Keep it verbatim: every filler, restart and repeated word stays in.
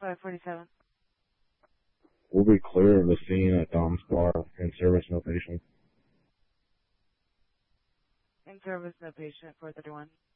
five forty-seven. We'll be clear of the scene at Dom's bar. In service, no patient. In service, no patient, four thirty-one.